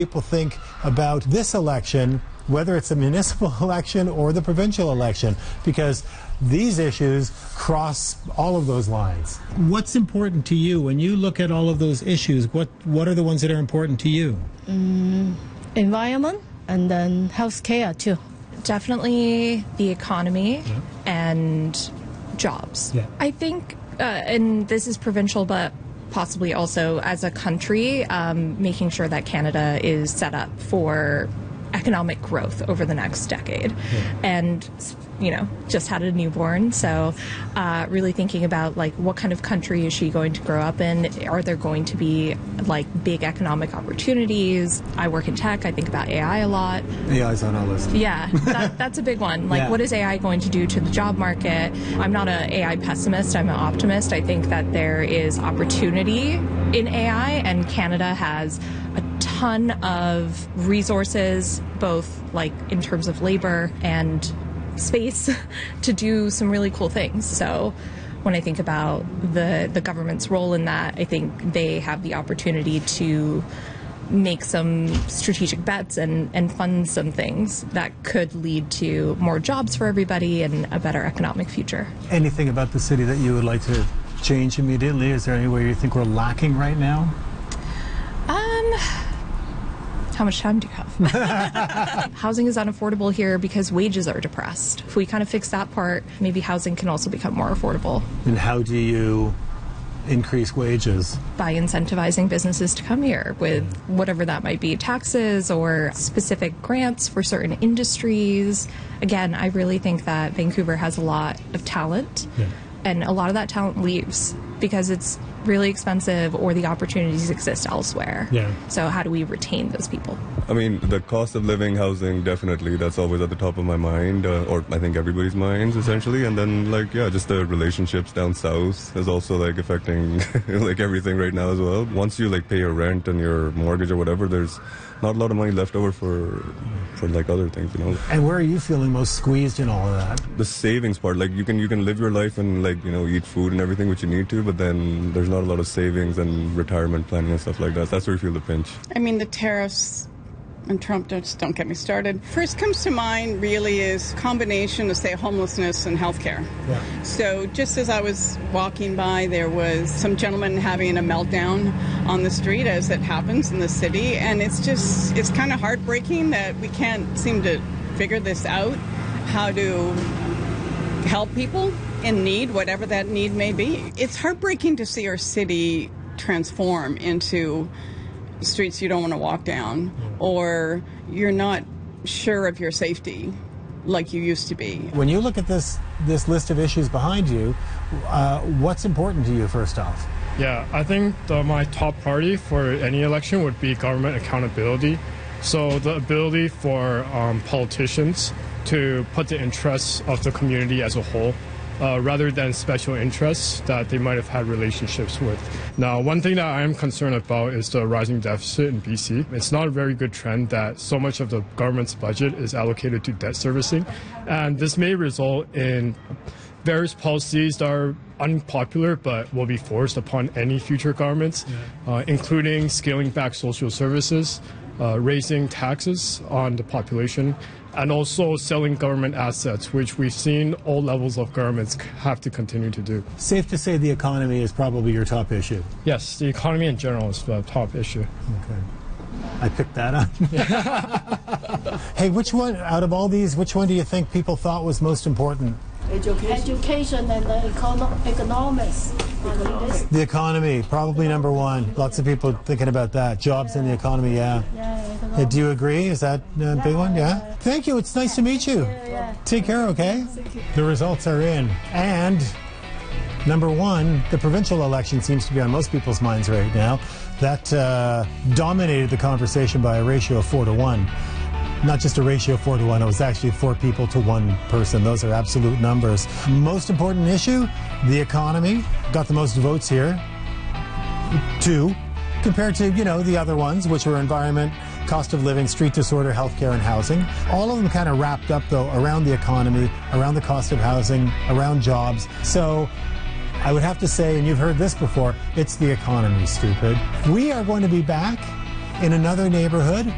People think about this election, whether it's a municipal election or the provincial election, because these issues cross all of those lines. What's important to you when you look at all of those issues? What are the ones that are important to you? Environment and then healthcare too. Definitely the economy and jobs. Yeah. I think, and this is provincial, but possibly also as a country, making sure that Canada is set up for economic growth over the next decade. And, just had a newborn, so really thinking about, what kind of country is she going to grow up in? Are there going to be, big economic opportunities? I work in tech. I think about AI a lot. AI's on our list. Yeah, that's a big one. What is AI going to do to the job market? I'm not an AI pessimist. I'm an optimist. I think that there is opportunity in AI, and Canada has a ton of resources, both in terms of labor and space, to do some really cool things. So when I think about the government's role in that, I think they have the opportunity to make some strategic bets and fund some things that could lead to more jobs for everybody and a better economic future. Anything about the city that you would like to change immediately? Is there anywhere you think we're lacking right now? How much time do you have? Housing is unaffordable here because wages are depressed. If we kind of fix that part, maybe housing can also become more affordable. And how do you increase wages? By incentivizing businesses to come here with whatever that might be, taxes or specific grants for certain industries. Again, I really think that Vancouver has a lot of talent, and a lot of that talent leaves because it's really expensive or the opportunities exist elsewhere. So how do we retain those people? I mean, the cost of living, housing, definitely, that's always at the top of my mind, or I think everybody's minds, essentially. And then, just the relationships down south is also, affecting, everything right now as well. Once you, pay your rent and your mortgage or whatever, there's not a lot of money left over for other things, And where are you feeling most squeezed in all of that? The savings part, you can live your life and, eat food and everything which you need to, but then there's not a lot of savings and retirement planning and stuff like that. That's where you feel the pinch. I mean, the tariffs and Trump, just don't get me started. First comes to mind really is combination of, say, homelessness and healthcare. So just as I was walking by, there was some gentleman having a meltdown on the street, as it happens in the city, and it's kind of heartbreaking that we can't seem to figure this out, how to help people in need, whatever that need may be. It's heartbreaking to see our city transform into streets you don't want to walk down, or you're not sure of your safety like you used to be. When you look at this list of issues behind you, what's important to you first off? Yeah, I think my top priority for any election would be government accountability. So the ability for politicians to put the interests of the community as a whole rather than special interests that they might have had relationships with. Now, one thing that I am concerned about is the rising deficit in BC. It's not a very good trend that so much of the government's budget is allocated to debt servicing, and this may result in various policies that are unpopular but will be forced upon any future governments, including scaling back social services, raising taxes on the population, and also selling government assets, which we've seen all levels of governments have to continue to do. Safe to say the economy is probably your top issue. Yes, the economy in general is the top issue. Okay. I picked that up. Hey, which one, out of all these, which one do you think people thought was most important? Education and economics. The economy, probably number one. Lots of people thinking about that. Jobs in the economy, do you agree? Is that a big one? Yeah? Thank you. It's nice to meet you. Take care, okay? The results are in. And number one, the provincial election seems to be on most people's minds right now. That dominated the conversation by a ratio of 4-to-1. Not just a ratio of 4-to-1, it was actually 4 people to 1 person. Those are absolute numbers. Most important issue, the economy. Got the most votes here. 2. Compared to, the other ones, which were environment, cost of living, street disorder, healthcare, and housing. All of them kind of wrapped up, though, around the economy, around the cost of housing, around jobs. So I would have to say, and you've heard this before, it's the economy, stupid. We are going to be back in another neighborhood